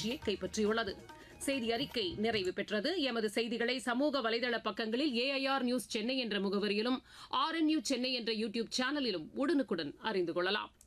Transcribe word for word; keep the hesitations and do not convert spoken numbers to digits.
வெற்றியை கைப்பற்றியுள்ளது. செய்தி அறிக்கை நிறைவு பெற்றது. எமது செய்திகளை சமூக வலைதள பக்கங்களில் ஏஐஆர் நியூஸ் சென்னை என்ற முகவரியிலும், ஆர்என்யூ சென்னை என்ற யூடியூப் சேனலிலும் உடனுக்குடன் அறிந்து கொள்ளலாம்.